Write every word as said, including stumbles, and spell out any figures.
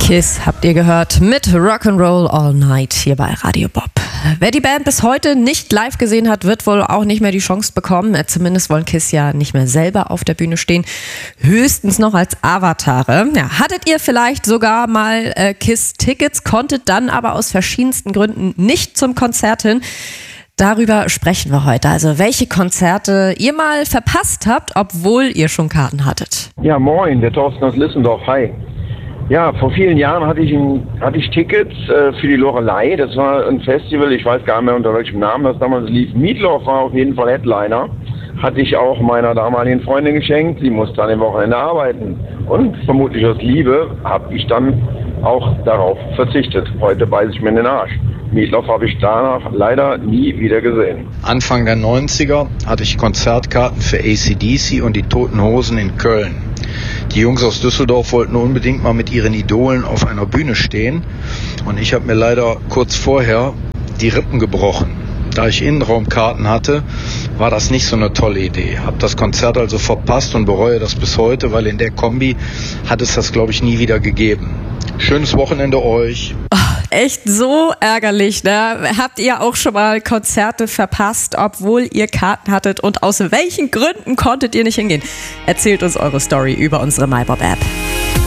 Kiss habt ihr gehört mit Rock'n'Roll All Night hier bei Radio Bob. Wer die Band bis heute nicht live gesehen hat, wird wohl auch nicht mehr die Chance bekommen. Zumindest wollen Kiss ja nicht mehr selber auf der Bühne stehen. Höchstens noch als Avatare. Ja, hattet ihr vielleicht sogar mal äh, Kiss-Tickets, konntet dann aber aus verschiedensten Gründen nicht zum Konzert hin? Darüber sprechen wir heute. Also welche Konzerte ihr mal verpasst habt, obwohl ihr schon Karten hattet. Ja, moin, der Thorsten aus Lissendorf. Hi. Ja, vor vielen Jahren hatte ich, ein, hatte ich Tickets äh, für die Loreley. Das war ein Festival, ich weiß gar nicht mehr unter welchem Namen das damals lief. Meatloaf war auf jeden Fall Headliner. Hatte ich auch meiner damaligen Freundin geschenkt. Sie musste an dem Wochenende arbeiten. Und vermutlich aus Liebe habe ich dann auch darauf verzichtet. Heute beiße ich mir in den Arsch. Meatloaf habe ich danach leider nie wieder gesehen. Anfang der neunziger hatte ich Konzertkarten für A C D C und die Toten Hosen in Köln. Die Jungs aus Düsseldorf wollten unbedingt mal mit ihren Idolen auf einer Bühne stehen und ich habe mir leider kurz vorher die Rippen gebrochen. Da ich Innenraumkarten hatte, war das nicht so eine tolle Idee. Habe das Konzert also verpasst und bereue das bis heute, weil in der Kombi hat es das, glaube ich, nie wieder gegeben. Schönes Wochenende euch. Oh, echt so ärgerlich, ne? Habt ihr auch schon mal Konzerte verpasst, obwohl ihr Karten hattet? Und aus welchen Gründen konntet ihr nicht hingehen? Erzählt uns eure Story über unsere MyBob-App.